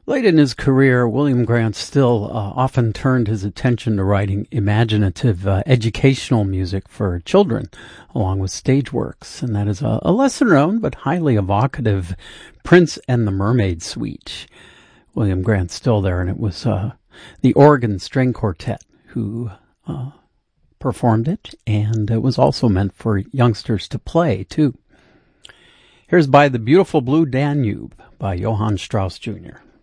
Late in his career, William Grant Still often turned his attention to writing imaginative educational music for children, along with stage works, and that is a lesser-known but highly evocative Prince and the Mermaid Suite. William Grant Still there, and it was the Oregon String Quartet who performed it, and it was also meant for youngsters to play, too. Here's By the Beautiful Blue Danube by Johann Strauss Jr.